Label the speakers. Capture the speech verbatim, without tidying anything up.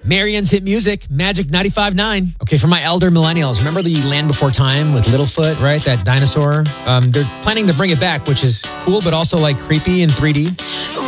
Speaker 1: Marion's hit music, Magic ninety-five point nine. Okay, for my elder millennials, remember the Land Before Time with Littlefoot, right? That dinosaur. Um, they're planning to bring it back, which is cool, but also like creepy in three D.